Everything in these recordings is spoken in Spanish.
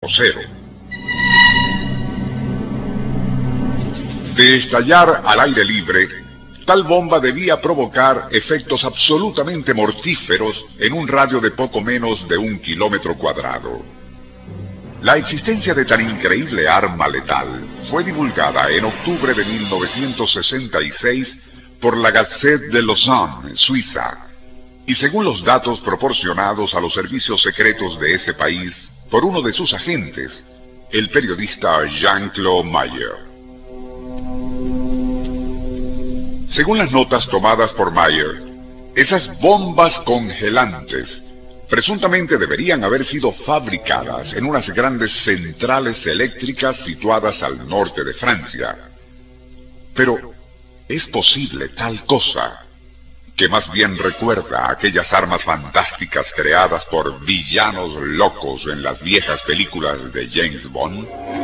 cero. De estallar al aire libre, tal bomba debía provocar efectos absolutamente mortíferos en un radio de poco menos de 1 kilómetro cuadrado. La existencia de tan increíble arma letal fue divulgada en octubre de 1966 por la Gazette de Lausanne, Suiza, y según los datos proporcionados a los servicios secretos de ese país por uno de sus agentes, el periodista Jean-Claude Mayer. Según las notas tomadas por Mayer, esas bombas congelantes presuntamente deberían haber sido fabricadas en unas grandes centrales eléctricas situadas al norte de Francia. Pero, ¿es posible tal cosa? Que más bien recuerda a aquellas armas fantásticas creadas por villanos locos en las viejas películas de James Bond.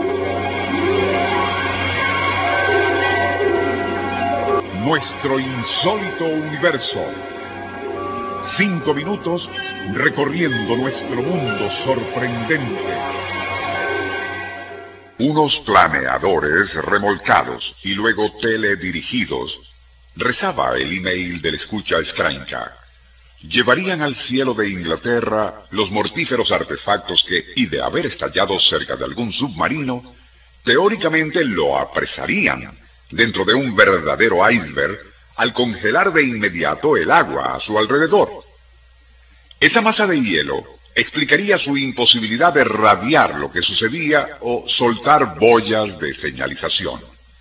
Nuestro insólito universo. 5 minutos recorriendo nuestro mundo sorprendente. Unos planeadores remolcados y luego teledirigidos, rezaba el email del escucha Skranka, llevarían al cielo de Inglaterra los mortíferos artefactos que, y de haber estallado cerca de algún submarino, teóricamente lo apresarían dentro de un verdadero iceberg al congelar de inmediato el agua a su alrededor. Esa masa de hielo explicaría su imposibilidad de radiar lo que sucedía o soltar boyas de señalización.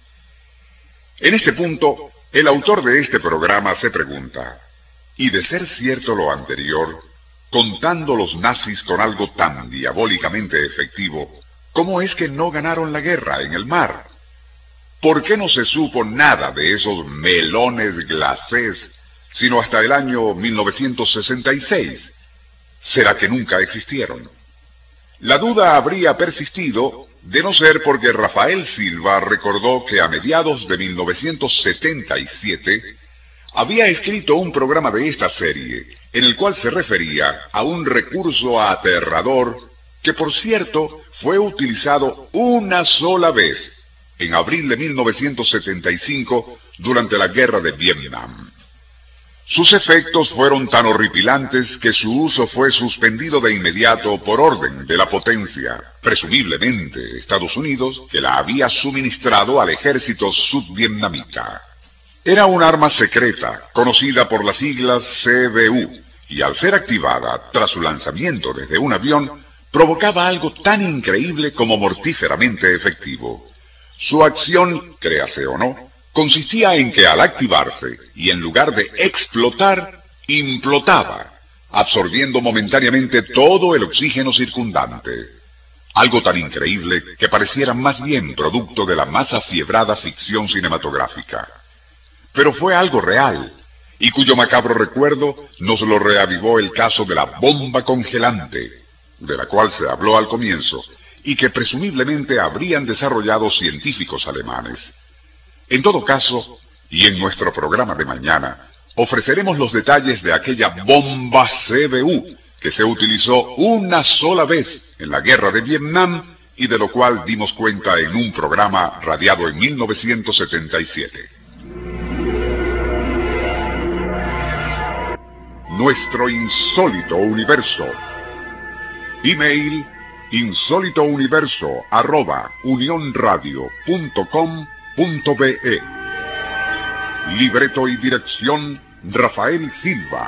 En este punto, el autor de este programa se pregunta, y de ser cierto lo anterior, contando los nazis con algo tan diabólicamente efectivo, ¿cómo es que no ganaron la guerra en el mar? ¿Por qué no se supo nada de esos melones glacés, sino hasta el año 1966? ¿Será que nunca existieron? La duda habría persistido de no ser porque Rafael Silva recordó que a mediados de 1977 había escrito un programa de esta serie, en el cual se refería a un recurso aterrador que, por cierto, fue utilizado una sola vez, en abril de 1975, durante la guerra de Vietnam. Sus efectos fueron tan horripilantes que su uso fue suspendido de inmediato por orden de la potencia, presumiblemente Estados Unidos, que la había suministrado al ejército sudvietnamita. Era un arma secreta, conocida por las siglas CBU, y al ser activada tras su lanzamiento desde un avión, provocaba algo tan increíble como mortíferamente efectivo. Su acción, créase o no, consistía en que al activarse, y en lugar de explotar, implotaba, absorbiendo momentáneamente todo el oxígeno circundante. Algo tan increíble que pareciera más bien producto de la más afiebrada ficción cinematográfica. Pero fue algo real, y cuyo macabro recuerdo nos lo reavivó el caso de la bomba congelante, de la cual se habló al comienzo, y que presumiblemente habrían desarrollado científicos alemanes. En todo caso, y en nuestro programa de mañana, ofreceremos los detalles de aquella bomba CBU que se utilizó una sola vez en la guerra de Vietnam y de lo cual dimos cuenta en un programa radiado en 1977. Nuestro insólito universo. Email insólitouniverso@unionradio.com.be. Libreto y dirección Rafael Silva.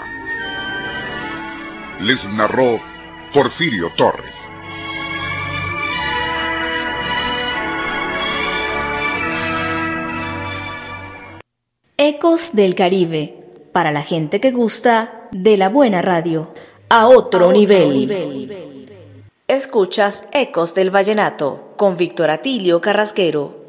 Les narró Porfirio Torres. Ecos del Caribe, para la gente que gusta de la buena radio. A otro nivel. Escuchas Ecos del Vallenato con Víctor Atilio Carrasquero.